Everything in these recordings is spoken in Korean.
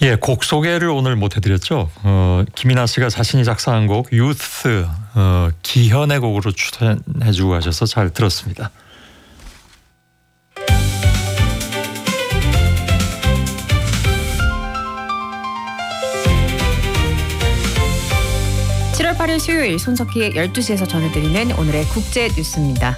예, 곡 소개를 오늘 못 해드렸죠. 김이나 씨가 자신이 작사한 곡 유스 기현의 곡으로 추천해주고 가셔서 잘 들었습니다. (7월 8일) 수요일 손석희의 12시에서 전해드리는 오늘의 국제 뉴스입니다.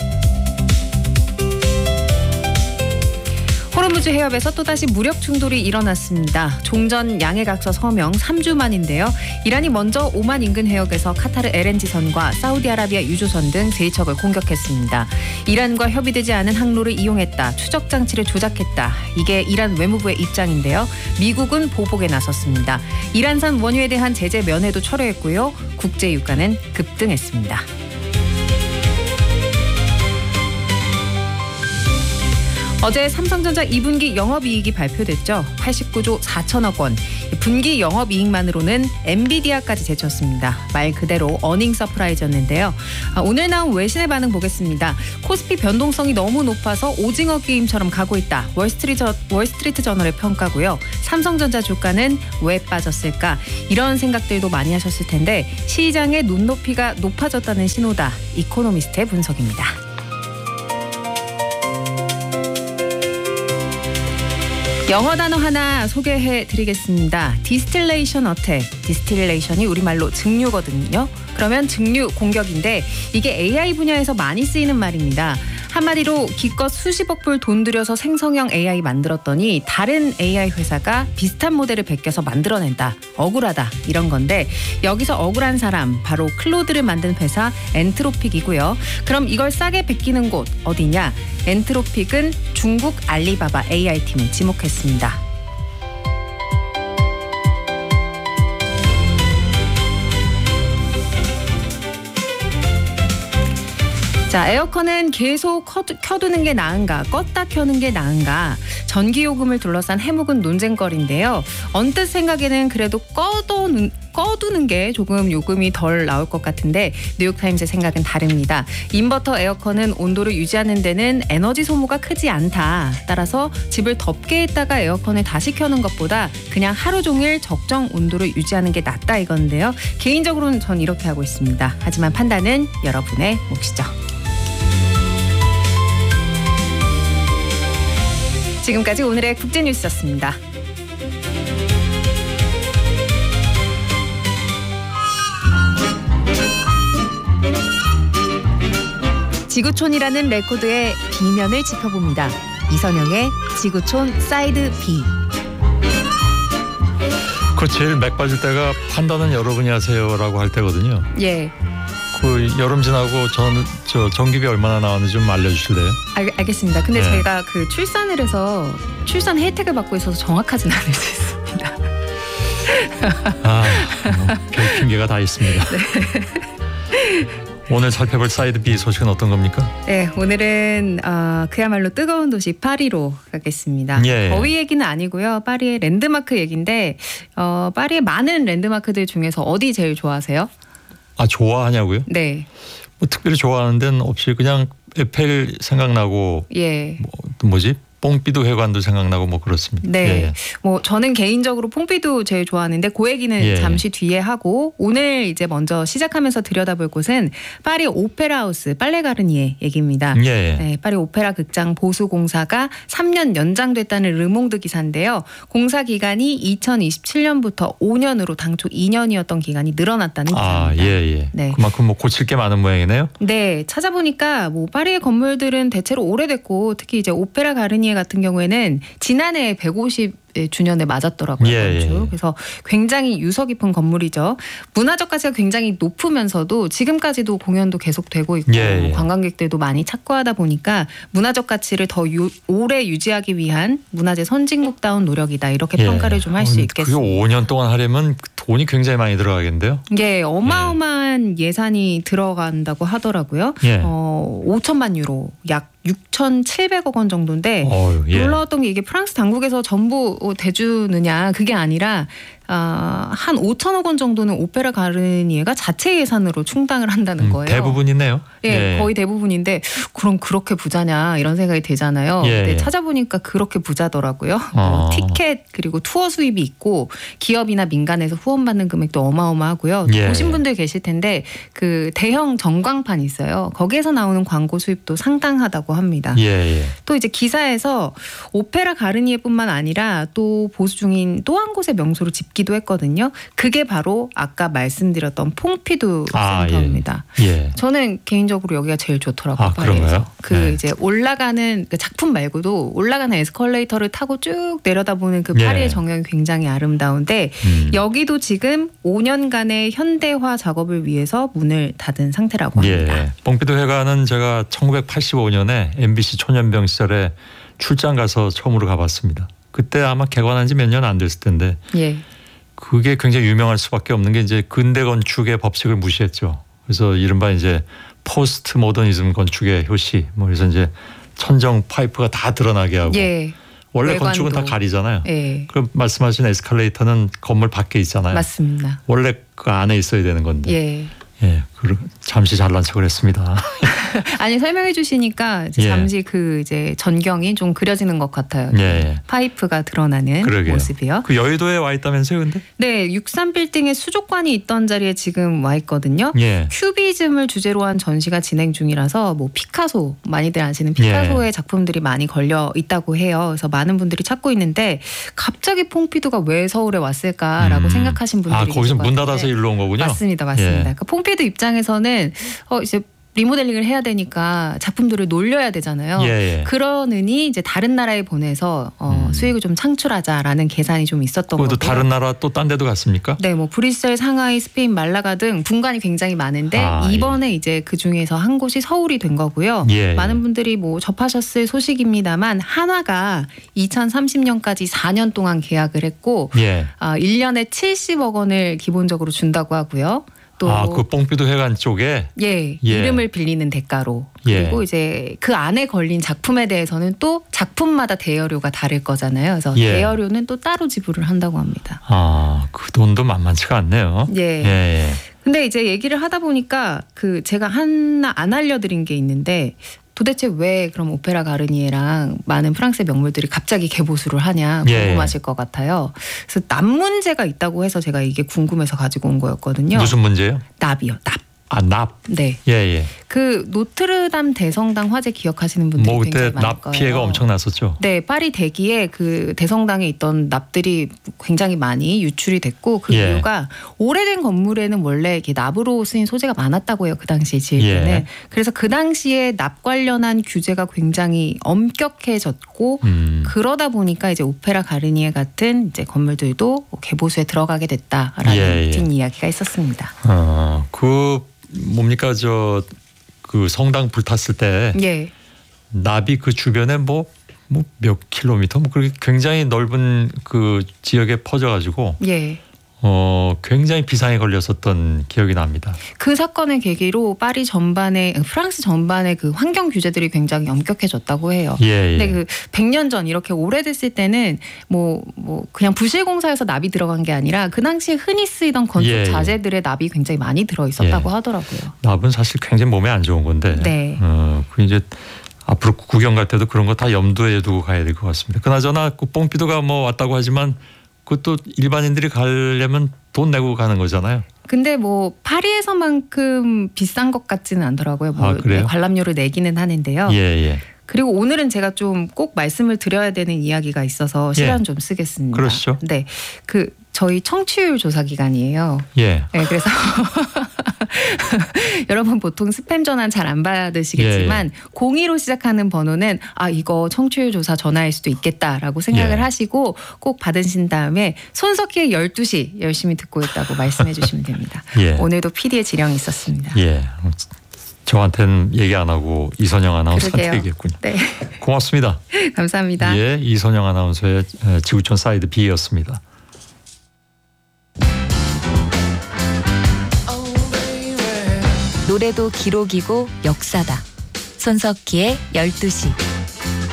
호르무즈 해협에서 또다시 무력 충돌이 일어났습니다. 종전 양해각서 서명 3주 만인데요. 이란이 먼저 오만 인근 해역에서 카타르 LNG선과 사우디아라비아 유조선 등 3척을 공격했습니다. 이란과 협의되지 않은 항로를 이용했다. 추적 장치를 조작했다. 이게 이란 외무부의 입장인데요. 미국은 보복에 나섰습니다. 이란산 원유에 대한 제재 면회도 철회했고요. 국제 유가는 급등했습니다. 어제 삼성전자 2분기 영업이익이 발표됐죠. 89조 4천억 원. 분기 영업이익만으로는 엔비디아까지 제쳤습니다. 말 그대로 어닝 서프라이즈였는데요. 오늘 나온 외신의 반응 보겠습니다. 코스피 변동성이 너무 높아서 오징어 게임처럼 가고 있다. 월스트리트 저널의 평가고요. 삼성전자 주가는 왜 빠졌을까? 이런 생각들도 많이 하셨을 텐데 시장의 눈높이가 높아졌다는 신호다. 이코노미스트의 분석입니다. 영어 단어 하나 소개해드리겠습니다. 디스틸레이션 어택. 디스틸레이션이 우리말로 증류거든요. 그러면 증류 공격인데 이게 AI 분야에서 많이 쓰이는 말입니다. 한마디로 기껏 수십억 불 돈 들여서 생성형 AI 만들었더니 다른 AI 회사가 비슷한 모델을 베껴서 만들어낸다. 억울하다. 이런 건데 여기서 억울한 사람 바로 클로드를 만든 회사 엔트로픽이고요. 그럼 이걸 싸게 베끼는 곳 어디냐? 엔트로픽은 중국 알리바바 AI팀을 지목했습니다. 자, 에어컨은 계속 켜두는 게 나은가, 껐다 켜는 게 나은가, 전기요금을 둘러싼 해묵은 논쟁거리인데요. 언뜻 생각에는 그래도 꺼두는 게 조금 요금이 덜 나올 것 같은데 뉴욕타임스의 생각은 다릅니다. 인버터 에어컨은 온도를 유지하는 데는 에너지 소모가 크지 않다. 따라서 집을 덥게 했다가 에어컨을 다시 켜는 것보다 그냥 하루 종일 적정 온도를 유지하는 게 낫다 이건데요. 개인적으로는 전 이렇게 하고 있습니다. 하지만 판단은 여러분의 몫이죠. 지금까지 오늘의 국제뉴스였습니다. 지구촌이라는 레코드의 B면을 짚어봅니다. 이선영의 지구촌 사이드 B. 그 제일 맥 빠질 때가 판단은 여러분이 하세요라고 할 때거든요. 예. 그 여름 지나고 저 전기비 얼마나 나왔는지 좀 알려주실래요? 알겠습니다. 근데 네. 제가 그 출산을 해서 출산 혜택을 받고 있어서 정확하진 않을 수 있습니다. 별 핑계가 다 있습니다. 네. 오늘 살펴볼 사이드 B 소식은 어떤 겁니까? 네, 오늘은 그야말로 뜨거운 도시 파리로 가겠습니다. 예. 거위 얘기는 아니고요. 파리의 랜드마크 얘기인데 파리의 많은 랜드마크들 중에서 어디 제일 좋아하세요? 좋아하냐고요? 네. 뭐 특별히 좋아하는 데는 없이 그냥 에펠 생각나고 예. 뭐지? 뽕피두 회관도 생각나고 뭐 그렇습니다. 네. 예. 뭐 저는 개인적으로 퐁피두 제일 좋아하는데 그 얘기는 예. 잠시 뒤에 하고 오늘 이제 먼저 시작하면서 들여다볼 곳은 파리 오페라 하우스 빨레가르니에 얘기입니다. 예. 네, 파리 오페라 극장 보수 공사가 3년 연장됐다는 르몽드 기사인데요. 공사 기간이 2027년부터 5년으로 당초 2년이었던 기간이 늘어났다는 기사입니다. 예. 네. 그만큼 뭐 고칠 게 많은 모양이네요. 네, 찾아보니까 뭐 파리의 건물들은 대체로 오래됐고 특히 이제 오페라 가르니에 같은 경우에는 지난해 150주년에 맞았더라고요. 예. 그래서 굉장히 유서 깊은 건물이죠. 문화적 가치가 굉장히 높으면서도 지금까지도 공연도 계속되고 있고 예. 관광객들도 많이 찾고하다 보니까 문화적 가치를 더 오래 유지하기 위한 문화재 선진국다운 노력이다. 이렇게 평가를 좀 할 수 있겠습니다. 그게 5년 동안 하려면 돈이 굉장히 많이 들어가겠는데요. 예, 어마어마한 예산이 들어간다고 하더라고요. 예. 5천만 유로, 약 6,700억 원 정도인데 예. 놀라웠던 게 이게 프랑스 당국에서 전부 대주느냐 그게 아니라 한 5천억 원 정도는 오페라 가르니에가 자체 예산으로 충당을 한다는 거예요. 대부분이네요. 예, 거의 대부분인데 그럼 그렇게 부자냐 이런 생각이 들잖아요. 예, 근데 예. 찾아보니까 그렇게 부자더라고요. 뭐 티켓 그리고 투어 수입이 있고 기업이나 민간에서 후원받는 금액도 어마어마하고요. 예, 보신 예. 분들 계실 텐데 그 대형 전광판이 있어요. 거기에서 나오는 광고 수입도 상당하다고 합니다. 예, 예. 또 이제 기사에서 오페라 가르니에뿐만 아니라 또 보수 중인 또 한 곳의 명소로 짚기도 했거든요. 그게 바로 아까 말씀드렸던 퐁피두 센터입니다. 예. 저는 개인적으로 여기가 제일 좋더라고요. 아, 파리에서. 그런가요? 그 네. 이제 올라가는 그 작품 말고도 올라가는 에스컬레이터를 타고 쭉 내려다보는 그 파리의 예. 정경이 굉장히 아름다운데 여기도 지금 5년간의 현대화 작업을 위해서 문을 닫은 상태라고 합니다. 예. 뽕피두 회관은 제가 1985년에 MBC 초년병 시절에 출장 가서 처음으로 가봤습니다. 그때 아마 개관한 지 몇 년 안 됐을 텐데 예. 그게 굉장히 유명할 수밖에 없는 게 이제 근대 건축의 법칙을 무시했죠. 그래서 이른바 이제 포스트 모더니즘 건축의 효시. 뭐 그래서 이제 천정 파이프가 다 드러나게 하고 예. 원래 외관도. 건축은 다 가리잖아요. 예. 그럼 말씀하신 에스컬레이터는 건물 밖에 있잖아요. 맞습니다. 원래 그 안에 있어야 되는 건데. 예. 예, 잠시 잘난 척을 했습니다. 아니 설명해 주시니까 이제 예. 잠시 그 이제 전경이 좀 그려지는 것 같아요. 예, 예. 파이프가 드러나는 그러게요. 모습이요. 그 여의도에 와 있다면서요, 근데? 네, 63 빌딩의 수족관이 있던 자리에 지금 와 있거든요. 예. 큐비즘을 주제로 한 전시가 진행 중이라서 뭐 피카소 많이들 아시는 피카소의 예. 작품들이 많이 걸려 있다고 해요. 그래서 많은 분들이 찾고 있는데 갑자기 퐁피두가 왜 서울에 왔을까라고 생각하신 분들이 아, 거기서 계실 것 문 같은데. 닫아서 일로 온 거군요. 맞습니다. 예. 그 퐁피두 입장에서는 이제 리모델링을 해야 되니까 작품들을 놀려야 되잖아요. 예, 예. 그러느니 이제 다른 나라에 보내서 수익을 좀 창출하자라는 계산이 좀 있었던 거고요. 그것도 다른 나라 또 딴 데도 갔습니까? 네, 뭐 브뤼셀, 상하이, 스페인, 말라가 등 분관이 굉장히 많은데 이번에 이제 그 중에서 한 곳이 서울이 된 거고요. 예, 많은 분들이 뭐 접하셨을 소식입니다만 한화가 2030년까지 4년 동안 계약을 했고 예. 1년에 70억 원을 기본적으로 준다고 하고요. 또 그 뽕피두 회관 쪽에 예, 이름을 빌리는 대가로 그리고 예. 이제 그 안에 걸린 작품에 대해서는 또 작품마다 대여료가 다를 거잖아요. 그래서 예. 대여료는 또 따로 지불을 한다고 합니다. 아, 그 돈도 만만치가 않네요. 예. 예. 근데 이제 얘기를 하다 보니까 그 제가 하나 안 알려드린 게 있는데 도대체 왜 그럼 오페라 가르니에랑 많은 프랑스의 명물들이 갑자기 개보수를 하냐 궁금하실 것 같아요. 그래서 납 문제가 있다고 해서 제가 이게 궁금해서 가지고 온 거였거든요. 무슨 문제요? 납이요. 납. 아, 납. 네. 예, 예. 그 노트르담 대성당 화재 기억하시는 분들이 뭐 그때 굉장히 많을 납 거예요. 피해가 엄청 났었죠. 네, 파리 대기에 그 대성당에 있던 납들이 굉장히 많이 유출이 됐고 그 예. 이유가 오래된 건물에는 원래 이렇게 납으로 쓰인 소재가 많았다고 해요. 그 당시에 지을 때는. 예. 그래서 그 당시에 납 관련한 규제가 굉장히 엄격해졌고 그러다 보니까 이제 오페라 가르니에 같은 이제 건물들도 개보수에 들어가게 됐다라는 예, 예. 뒷이야기가 있었습니다. 그 뭡니까 그 성당 불탔을 때 예. 납이 그 주변에 뭐 몇 킬로미터 뭐 그렇게 굉장히 넓은 그 지역에 퍼져가지고 예. 굉장히 비상에 걸렸었던 기억이 납니다. 그 사건의 계기로 파리 전반에 프랑스 전반의 그 환경 규제들이 굉장히 엄격해졌다고 해요. 예, 예. 근데 그 100년 전 이렇게 오래됐을 때는 뭐 그냥 부실공사에서 납이 들어간 게 아니라 그 당시에 흔히 쓰이던 건축 예, 예. 자재들의 납이 굉장히 많이 들어 있었다고 하더라고요. 납은 사실 굉장히 몸에 안 좋은 건데. 네. 그 이제 앞으로 구경 갈 때도 그런 거 다 염두에 두고 가야 될 것 같습니다. 그나저나 그 뽕피두가 뭐 왔다고 하지만 그것도 일반인들이 가려면 돈 내고 가는 거잖아요. 근데 뭐 파리에서만큼 비싼 것 같지는 않더라고요. 뭐 그래요? 관람료를 내기는 하는데요. 예, 예. 그리고 오늘은 제가 좀 꼭 말씀을 드려야 되는 이야기가 있어서 시간 좀 쓰겠습니다. 그러시죠. 네, 그 저희 청취율 조사 기간이에요. 예. 네, 그래서 여러분 보통 스팸 전화는 잘 안 받으시겠지만 02로 시작하는 번호는 이거 청취율 조사 전화일 수도 있겠다라고 생각을 하시고 꼭 받으신 다음에 손석희의 12시 열심히 듣고 있다고 말씀해 주시면 됩니다. 예. 오늘도 PD의 지령이 있었습니다. 예. 저한테는 얘기 안 하고 이선영 아나운서한테 그러게요. 얘기했군요. 네, 고맙습니다. 감사합니다. 예, 이선영 아나운서의 지구촌 사이드 B였습니다. 노래도 기록이고 역사다. 손석희의 12시.